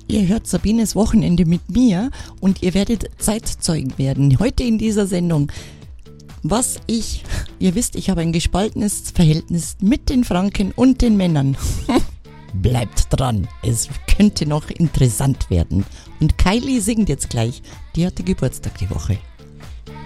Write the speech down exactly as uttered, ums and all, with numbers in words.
Ihr hört Sabines Wochenende mit mir und ihr werdet Zeitzeugen werden. Heute in dieser Sendung, was ich, ihr wisst, ich habe ein gespaltenes Verhältnis mit den Franken und den Männern. Bleibt dran, es könnte noch interessant werden. Und Kylie singt jetzt gleich, die hatte Geburtstag die Woche.